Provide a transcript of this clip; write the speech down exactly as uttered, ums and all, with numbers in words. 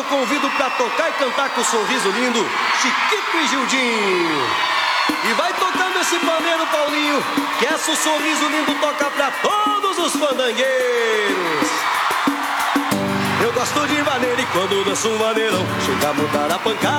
convido pra tocar e cantar com sorriso lindo, Chiquito e Gildinho. E vai tocando esse pandeiro, Paulinho, que essa o sorriso lindo toca pra todos os fandangueiros. Eu gosto de maneira e quando danço um maneirão, chega a mudar a pancada.